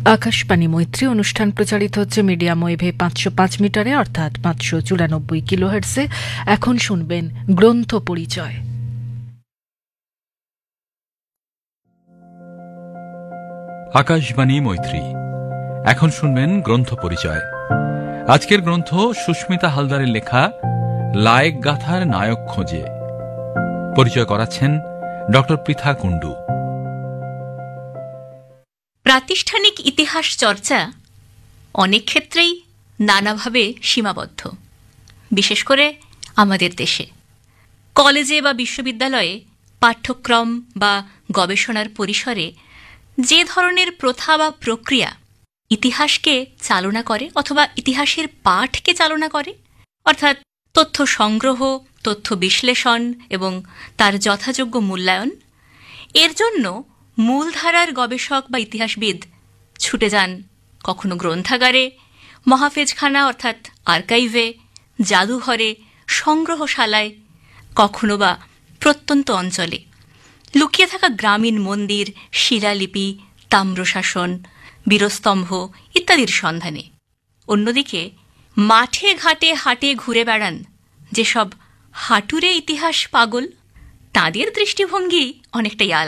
আকাশবাণী মৈত্রী অনুষ্ঠান প্রচারিত হচ্ছে মিডিয়াম ওয়েভে 505 মিটারে অর্থাৎ 594 কিলোহার্টজে। এখন শুনবেন গ্রন্থ পরিচয়। আকাশবাণী মৈত্রী, এখন শুনবেন গ্রন্থ পরিচয়। আজকের গ্রন্থ সুস্মিতা হালদারের লেখা লায়েক গাথার নায়ক খোঁজে। পরিচয় করাচ্ছেন ডক্টর পৃথা কুণ্ডু। প্রাতিষ্ঠানিক ইতিহাস চর্চা অনেক ক্ষেত্রেই নানাভাবে সীমাবদ্ধ, বিশেষ করে আমাদের দেশে। কলেজে বা বিশ্ববিদ্যালয়ে পাঠ্যক্রম বা গবেষণার পরিসরে যে ধরনের প্রথা বা প্রক্রিয়া ইতিহাসকে চালনা করে অথবা ইতিহাসের পাঠকে চালনা করে, অর্থাৎ তথ্য সংগ্রহ, তথ্য বিশ্লেষণ এবং তার যথাযোগ্য মূল্যায়ন, এর জন্য মূলধারার গবেষক বা ইতিহাসবিদ ছুটে যান কখনো গ্রন্থাগারে, মহাফেজখানা অর্থাৎ আর্কাইভে, জাদুঘরে, সংগ্রহশালায়, কখনো বা প্রত্যন্ত অঞ্চলে লুকিয়ে থাকা গ্রামীণ মন্দির, শিলালিপি, তাম্রশাসন, বীরস্তম্ভ ইত্যাদির সন্ধানে। অন্যদিকে মাঠে ঘাটে হাটে ঘুরে বেড়ান যেসব হাটুরে ইতিহাস পাগল, তাঁদের দৃষ্টিভঙ্গি অনেকটাই আলাদা।